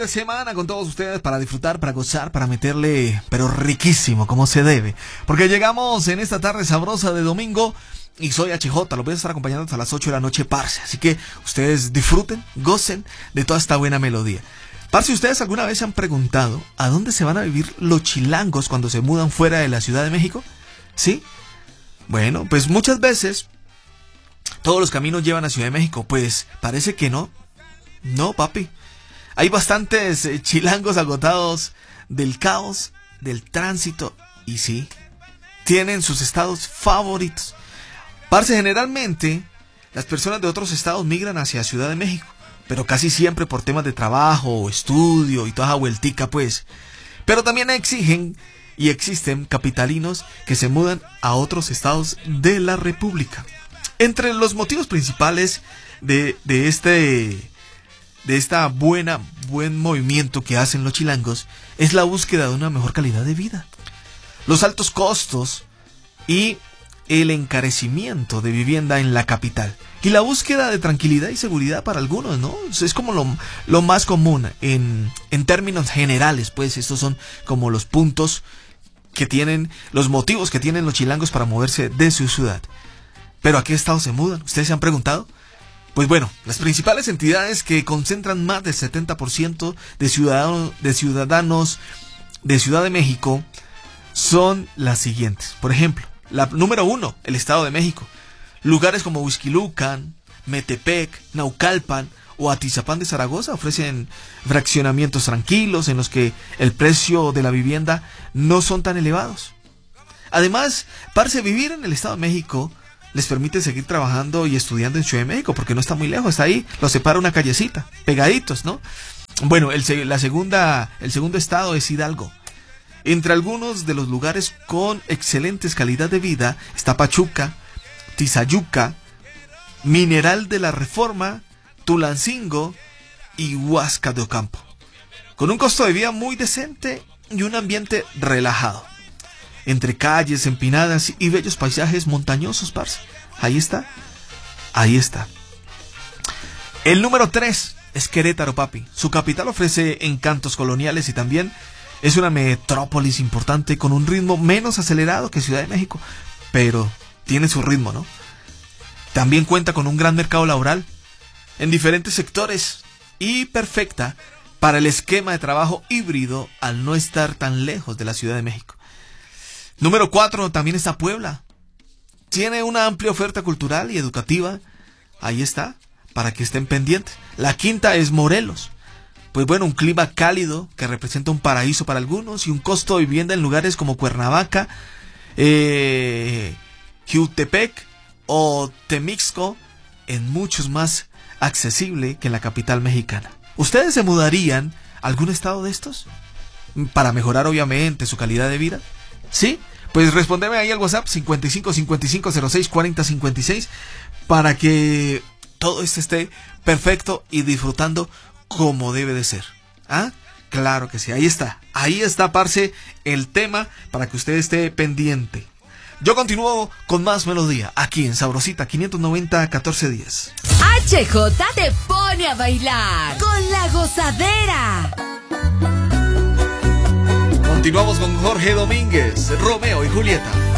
Semana con todos ustedes para disfrutar, para gozar, para meterle, pero riquísimo, como se debe. Porque llegamos en esta tarde sabrosa de domingo y soy HJ, los voy a estar acompañando hasta las 8 de la noche, parce. Así que ustedes disfruten, gocen de toda esta buena melodía. Parce, ¿ustedes alguna vez se han preguntado a dónde se van a vivir los chilangos cuando se mudan fuera de la Ciudad de México? ¿Sí? Bueno, pues muchas veces todos los caminos llevan a Ciudad de México. Pues parece que no. No, papi. Hay bastantes chilangos agotados del caos, del tránsito, y sí, tienen sus estados favoritos. Parce, generalmente, las personas de otros estados migran hacia Ciudad de México, pero casi siempre por temas de trabajo, estudio y toda esa vueltica, pues. Pero también existen capitalinos que se mudan a otros estados de la República. Entre los motivos principales de buen movimiento que hacen los chilangos es la búsqueda de una mejor calidad de vida. Los altos costos y el encarecimiento de vivienda en la capital. Y la búsqueda de tranquilidad y seguridad para algunos, ¿no? Es como lo más común en términos generales, pues estos son como los puntos que tienen, los motivos que tienen los chilangos para moverse de su ciudad. ¿Pero a qué estado se mudan? ¿Ustedes se han preguntado? Pues bueno, las principales entidades que concentran más del 70% de ciudadanos de Ciudad de México son las siguientes. Por ejemplo, la número 1, el Estado de México. Lugares como Huixquilucan, Metepec, Naucalpan o Atizapán de Zaragoza ofrecen fraccionamientos tranquilos en los que el precio de la vivienda no son tan elevados. Además, parce, vivir en el Estado de México les permite seguir trabajando y estudiando en Ciudad de México, porque no está muy lejos, está ahí, los separa una callecita, pegaditos, ¿no? Bueno, el segundo estado es Hidalgo. Entre algunos de los lugares con excelentes calidad de vida está Pachuca, Tizayuca, Mineral de la Reforma, Tulancingo y Huasca de Ocampo, con un costo de vida muy decente y un ambiente relajado, entre calles empinadas y bellos paisajes montañosos, parce. Ahí está. El número 3 es Querétaro, papi. Su capital ofrece encantos coloniales y también es una metrópolis importante con un ritmo menos acelerado que Ciudad de México, pero tiene su ritmo, ¿no? También cuenta con un gran mercado laboral en diferentes sectores y perfecta para el esquema de trabajo híbrido al no estar tan lejos de la Ciudad de México. Número 4, también está Puebla. Tiene una amplia oferta cultural y educativa. Ahí está, para que estén pendientes. La quinta es Morelos. Pues bueno, un clima cálido que representa un paraíso para algunos y un costo de vivienda en lugares como Cuernavaca, Jiutepec o Temixco en muchos más accesible que en la capital mexicana. ¿Ustedes se mudarían a algún estado de estos? Para mejorar obviamente su calidad de vida. ¿Sí? Pues respondeme ahí al WhatsApp 55 55 06 40 56 para que todo esto esté perfecto y disfrutando como debe de ser. ¿Ah? Claro que sí, ahí está, parce, el tema para que usted esté pendiente. Yo continúo con más melodía aquí en Sabrosita 590 1410. HJ te pone a bailar con La Gozadera. Continuamos con Jorge Domínguez, Romeo y Julieta.